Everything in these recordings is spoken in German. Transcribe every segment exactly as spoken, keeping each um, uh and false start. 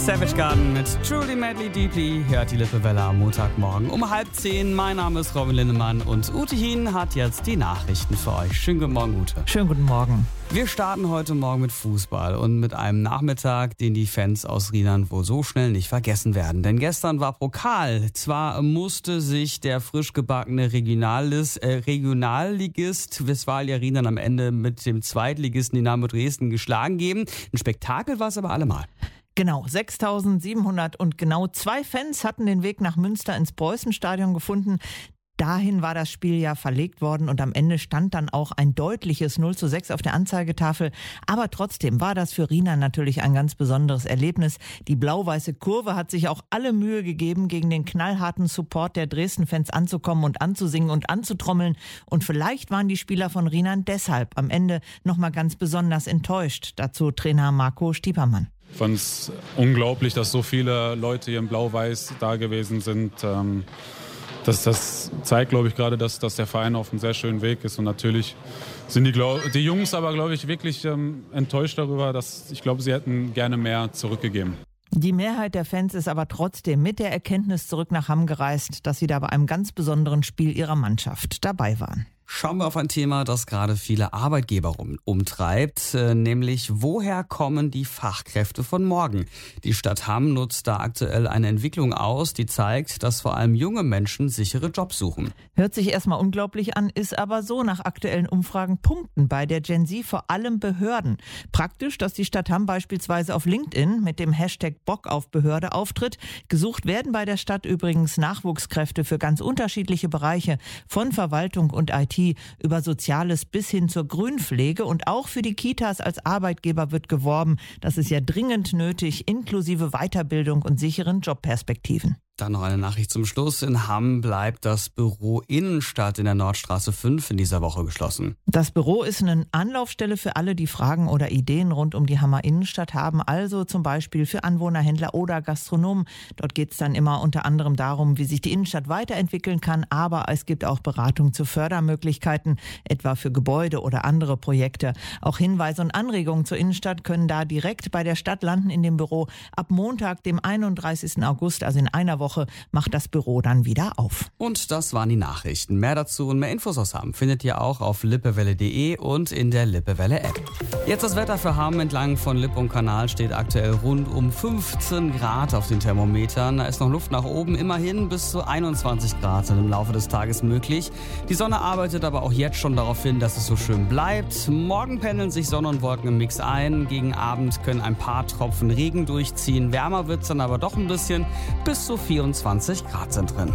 Savage Garden mit Truly Madly Deeply hört die Lippewelle am Montagmorgen um halb zehn. Mein Name ist Robin Lindemann und Ute Hien hat jetzt die Nachrichten für euch. Schönen guten Morgen, Ute. Schönen guten Morgen. Wir starten heute Morgen mit Fußball und mit einem Nachmittag, den die Fans aus Rheinland wohl so schnell nicht vergessen werden. Denn gestern war Pokal. Zwar musste sich der frisch gebackene Regionallis, äh, Regionalligist Westfalia Rheinland am Ende mit dem Zweitligisten Dynamo Dresden geschlagen geben. Ein Spektakel war es aber allemal. Genau, sechstausendsiebenhundert und genau zwei Fans hatten den Weg nach Münster ins Preußenstadion gefunden. Dahin war das Spiel ja verlegt worden und am Ende stand dann auch ein deutliches null zu sechs auf der Anzeigetafel. Aber trotzdem war das für Rheinland natürlich ein ganz besonderes Erlebnis. Die blau-weiße Kurve hat sich auch alle Mühe gegeben, gegen den knallharten Support der Dresden-Fans anzukommen und anzusingen und anzutrommeln. Und vielleicht waren die Spieler von Rheinland deshalb am Ende nochmal ganz besonders enttäuscht. Dazu Trainer Marco Stiepermann. Ich fand es unglaublich, dass so viele Leute hier in Blau-Weiß da gewesen sind. Ähm, das, das zeigt, glaube ich, gerade, dass, dass der Verein auf einem sehr schönen Weg ist. Und natürlich sind die, glaub, die Jungs aber, glaube ich, wirklich ähm, enttäuscht darüber, dass ich glaube, sie hätten gerne mehr zurückgegeben. Die Mehrheit der Fans ist aber trotzdem mit der Erkenntnis zurück nach Hamm gereist, dass sie da bei einem ganz besonderen Spiel ihrer Mannschaft dabei waren. Schauen wir auf ein Thema, das gerade viele Arbeitgeber um, umtreibt, äh, nämlich woher kommen die Fachkräfte von morgen? Die Stadt Hamm nutzt da aktuell eine Entwicklung aus, die zeigt, dass vor allem junge Menschen sichere Jobs suchen. Hört sich erstmal unglaublich an, ist aber so. Nach aktuellen Umfragen punkten bei der Gen Z vor allem Behörden. Praktisch, dass die Stadt Hamm beispielsweise auf LinkedIn mit dem Hashtag Bock auf Behörde auftritt. Gesucht werden bei der Stadt übrigens Nachwuchskräfte für ganz unterschiedliche Bereiche, von Verwaltung und I T über Soziales bis hin zur Grünpflege, und auch für die Kitas als Arbeitgeber wird geworben. Das ist ja dringend nötig, inklusive Weiterbildung und sicheren Jobperspektiven. Dann noch eine Nachricht zum Schluss. In Hamm bleibt das Büro Innenstadt in der Nordstraße fünf in dieser Woche geschlossen. Das Büro ist eine Anlaufstelle für alle, die Fragen oder Ideen rund um die Hammer Innenstadt haben. Also zum Beispiel für Anwohner, Händler oder Gastronomen. Dort geht es dann immer unter anderem darum, wie sich die Innenstadt weiterentwickeln kann. Aber es gibt auch Beratung zu Fördermöglichkeiten, etwa für Gebäude oder andere Projekte. Auch Hinweise und Anregungen zur Innenstadt können da direkt bei der Stadt landen in dem Büro. Ab Montag, dem einunddreißigsten August, also in einer Woche, macht das Büro dann wieder auf. Und das waren die Nachrichten. Mehr dazu und mehr Infos aus Hamm findet ihr auch auf lippewelle punkt de und in der Lippewelle-App. Jetzt das Wetter für Hamm. Entlang von Lippe und Kanal steht aktuell rund um fünfzehn Grad auf den Thermometern. Da ist noch Luft nach oben, immerhin bis zu einundzwanzig Grad sind im Laufe des Tages möglich. Die Sonne arbeitet aber auch jetzt schon darauf hin, dass es so schön bleibt. Morgen pendeln sich Sonne und Wolken im Mix ein. Gegen Abend können ein paar Tropfen Regen durchziehen. Wärmer wird es dann aber doch ein bisschen, bis zu vierundzwanzig Grad sind drin.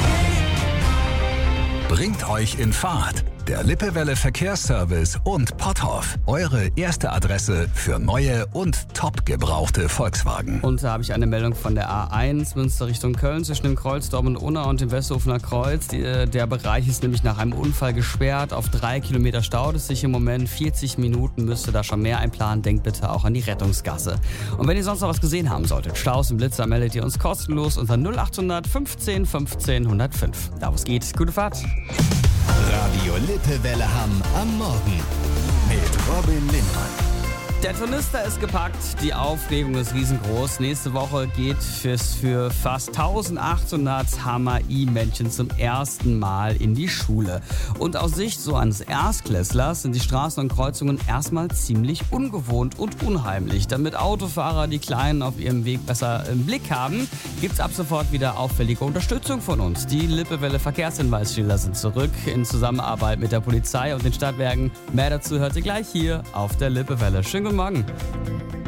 Bringt euch in Fahrt. Der Lippewelle Verkehrsservice und Potthoff. Eure erste Adresse für neue und top gebrauchte Volkswagen. Und da habe ich eine Meldung von der A eins, Münster Richtung Köln, zwischen dem Kreuzdorf und Unna und dem Westhofener Kreuz. Die, der Bereich ist nämlich nach einem Unfall gesperrt. Auf drei Kilometer staut es sich im Moment. vierzig Minuten müsste da schon mehr einplanen. Denkt bitte auch an die Rettungsgasse. Und wenn ihr sonst noch was gesehen haben solltet, Staus und Blitzer, meldet ihr uns kostenlos unter null achthundert fünfzehn fünfzehn hundertfünf. Da wo es geht, gute Fahrt. Radio Lippewelle Hamm am Morgen mit Robin Lindemann. Der Tornister ist gepackt, die Aufregung ist riesengroß. Nächste Woche geht es für fast eintausendachthundert Hammer I-Männchen zum ersten Mal in die Schule. Und aus Sicht so eines Erstklässlers sind die Straßen und Kreuzungen erstmal ziemlich ungewohnt und unheimlich. Damit Autofahrer die Kleinen auf ihrem Weg besser im Blick haben, gibt es ab sofort wieder auffällige Unterstützung von uns. Die Lippewelle Verkehrshinweisschilder sind zurück in Zusammenarbeit mit der Polizei und den Stadtwerken. Mehr dazu hört ihr gleich hier auf der Lippewelle. Schönen guten Morgen.